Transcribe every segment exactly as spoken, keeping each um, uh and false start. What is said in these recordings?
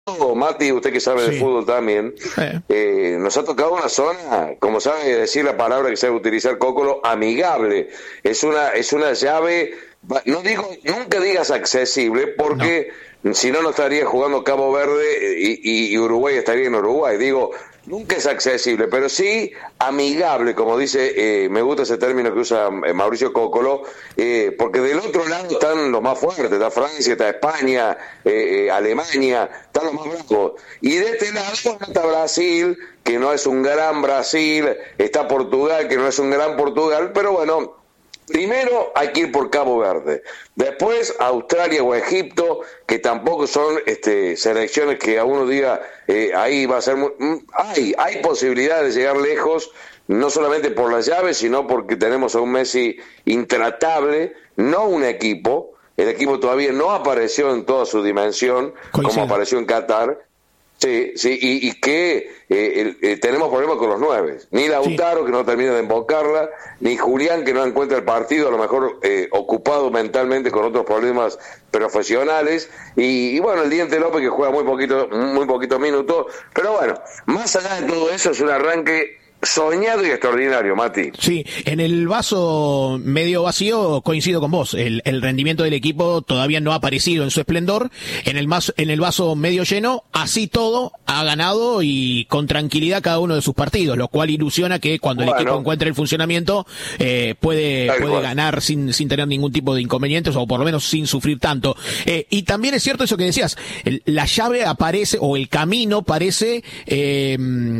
Mati, usted que sabe Sí. de fútbol también, Eh. eh, nos ha tocado una zona, como sabe decir la palabra que sabe utilizar Cocolo, amigable. Es una, es una llave, no digo, nunca digas accesible, porque no. si no, no estaría jugando Cabo Verde y, y, y Uruguay estaría en Uruguay. Digo, nunca es accesible, pero sí amigable, como dice, eh, me gusta ese término que usa eh, Mauricio Cocolo, eh, porque del otro lado están los más fuertes, está Francia, está España, eh, eh, Alemania, están los más bravos, y de este lado está Brasil, que no es un gran Brasil, está Portugal, que no es un gran Portugal, pero bueno, primero hay que ir por Cabo Verde, después Australia o Egipto, que tampoco son este, selecciones que a uno diga eh, ahí va a ser muy... hay, hay posibilidad de llegar lejos, no solamente por las llaves, sino porque tenemos a un Messi intratable, no un equipo, el equipo todavía no apareció en toda su dimensión, Coincido. como apareció en Qatar. Sí, sí, y, y que eh, eh, tenemos problemas con los nueve. Ni Lautaro, sí. que no termina de embocarla, ni Julián, que no encuentra el partido, a lo mejor eh, ocupado mentalmente con otros problemas profesionales. Y, y bueno, el Diente López, que juega muy poquito, muy poquitos minutos. Pero bueno, más allá de todo eso, es un arranque soñado y extraordinario, Mati. Sí, en el vaso medio vacío coincido con vos. El, el rendimiento del equipo todavía no ha aparecido en su esplendor. En el, mas, en el vaso medio lleno, así todo, ha ganado y con tranquilidad cada uno de sus partidos, lo cual ilusiona que cuando bueno, el equipo encuentre el funcionamiento eh, puede, puede igual. ganar sin, sin tener ningún tipo de inconvenientes o por lo menos sin sufrir tanto. Eh, y también es cierto eso que decías, el, la llave aparece o el camino parece eh,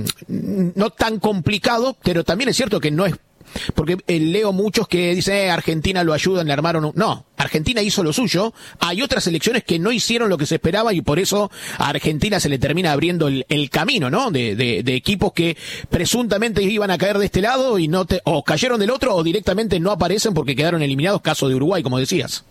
no tan complicado, pero también es cierto que no es, porque leo muchos que dicen eh, Argentina lo ayudan, le armaron un... no, Argentina hizo lo suyo, hay otras selecciones que no hicieron lo que se esperaba y por eso a Argentina se le termina abriendo el, el camino, ¿no? De, de, de equipos que presuntamente iban a caer de este lado y no te, o cayeron del otro o directamente no aparecen porque quedaron eliminados, caso de Uruguay, como decías.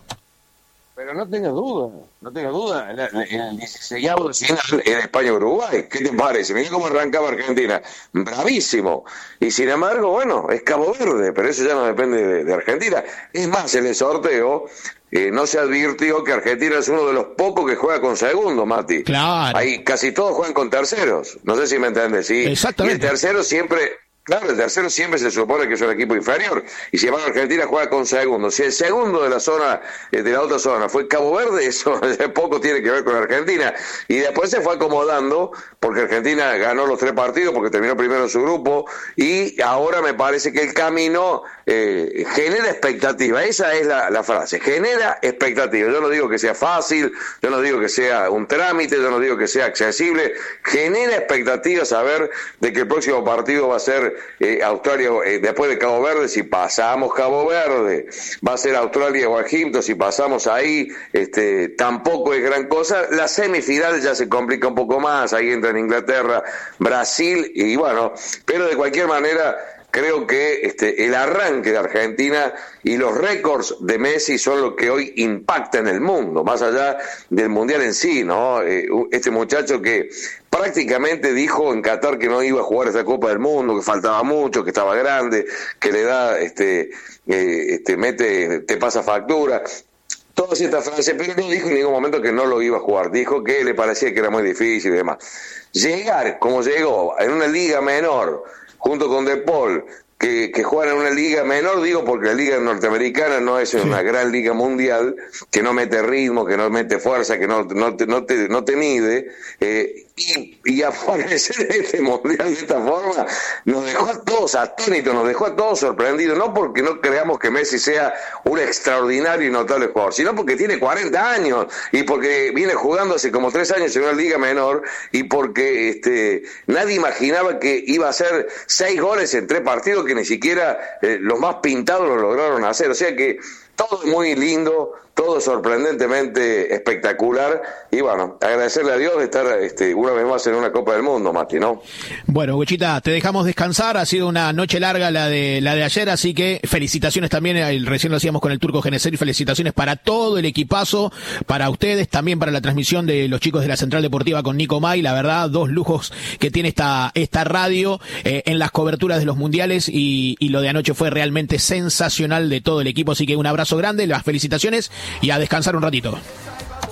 Pero no tengas duda, no tengas duda, en el dieciséisavo de final en España-Uruguay, ¿qué te parece? Mira cómo arrancaba Argentina, bravísimo, y sin embargo, bueno, es Cabo Verde, pero eso ya no depende de, de Argentina. Es más, en el sorteo eh, no se advirtió que Argentina es uno de los pocos que juega con segundos, Mati. Claro. Ahí casi todos juegan con terceros, no sé si me entiendes, ¿sí? Exactamente. Y el tercero siempre... Claro, el tercero siempre se supone que es un equipo inferior, y si van a Argentina juega con segundo. Si el segundo de la zona, de la otra zona fue Cabo Verde, eso poco tiene que ver con Argentina. Y después se fue acomodando, porque Argentina ganó los tres partidos, porque terminó primero en su grupo, y ahora me parece que el camino eh, genera expectativa. Esa es la, la frase, genera expectativa. Yo no digo que sea fácil, yo no digo que sea un trámite, yo no digo que sea accesible, genera expectativa saber de que el próximo partido va a ser Eh, Australia, eh, después de Cabo Verde, si pasamos Cabo Verde, va a ser Australia o Egipto, si pasamos ahí, este, tampoco es gran cosa. La semifinal ya se complica un poco más, ahí entran Inglaterra, Brasil, y bueno, pero de cualquier manera, creo que este, el arranque de Argentina y los récords de Messi son lo que hoy impacta en el mundo, más allá del Mundial en sí, ¿no? Eh, este muchacho que prácticamente dijo en Qatar que no iba a jugar esta Copa del Mundo, que faltaba mucho, que estaba grande, que le da, este, eh, este mete, te pasa factura, todas estas frases, pero no dijo en ningún momento que no lo iba a jugar, dijo que le parecía que era muy difícil y demás. Llegar como llegó en una liga menor, junto con De Paul, que, que juegan en una liga menor, digo porque la liga norteamericana no es una sí. gran liga mundial, que no mete ritmo, que no mete fuerza, que no, no, te, no, te, no te mide, eh, y, y aparecer en este mundial de esta forma, nos dejó a todos atónitos, nos dejó a todos sorprendidos, no porque no creamos que Messi sea un extraordinario y notable jugador, sino porque tiene cuarenta años, y porque viene jugando hace como tres años en una liga menor, y porque este nadie imaginaba que iba a hacer seis goles en tres partidos, que ni siquiera eh, los más pintados lo lograron hacer, o sea que todo es muy lindo, todo sorprendentemente espectacular, y bueno, agradecerle a Dios de estar este, una vez más en una Copa del Mundo, Mati, ¿no? Bueno, Bochita, te dejamos descansar, ha sido una noche larga la de la de ayer, así que felicitaciones también, recién lo hacíamos con el Turco Geneseri, felicitaciones para todo el equipazo, para ustedes, también para la transmisión de los chicos de la Central Deportiva con Nico May, la verdad, dos lujos que tiene esta esta radio eh, en las coberturas de los mundiales, y, y lo de anoche fue realmente sensacional de todo el equipo, así que un abrazo grande, las felicitaciones y a descansar un ratito.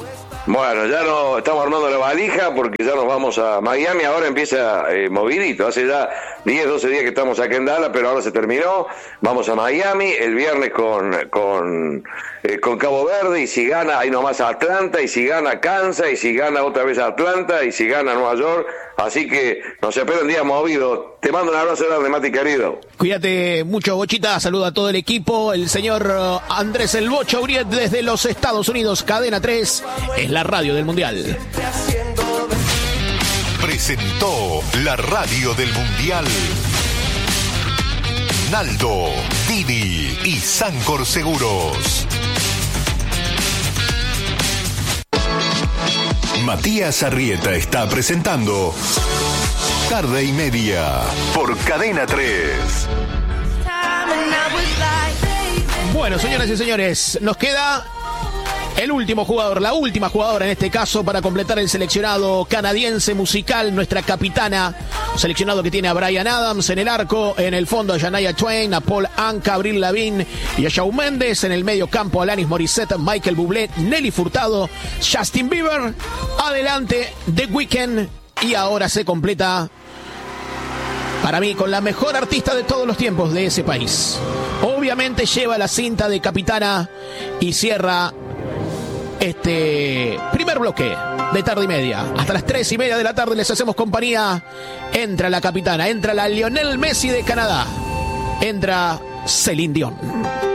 Bueno, ya no estamos armando la valija porque ya nos vamos a Miami. Ahora empieza eh, movidito. Hace ya diez, doce días que estamos acá en Dallas, pero ahora se terminó. Vamos a Miami el viernes con con, eh, con Cabo Verde. Y si gana, ahí nomás a Atlanta. Y si gana Kansas. Y si gana otra vez a Atlanta. Y si gana Nueva York. Así que nos espera un día movido. Te mando un abrazo grande, Mati, querido. Cuídate mucho, Bochita. Saluda a todo el equipo. El señor Andrés El Bocho Uriet desde los Estados Unidos. Cadena tres es la radio del Mundial. Presentó la radio del Mundial Naldo, Didi y Sancor Seguros. Matías Arrieta está presentando Tarde y Media por Cadena tres. Bueno, señoras y señores, nos queda el último jugador, la última jugadora en este caso para completar el seleccionado canadiense musical, nuestra capitana, un seleccionado que tiene a Bryan Adams en el arco, en el fondo a Shania Twain, a Paul Anka, Avril Lavigne y a Shawn Mendes, en el medio campo a Alanis Morissette, Michael Bublé, Nelly Furtado, Justin Bieber, adelante The Weeknd y ahora se completa para mí con la mejor artista de todos los tiempos de ese país. Obviamente lleva la cinta de capitana y cierra este primer bloque de Tarde y Media. Hasta las tres y media de la tarde les hacemos compañía. Entra la capitana, entra la Lionel Messi de Canadá, entra Celine Dion.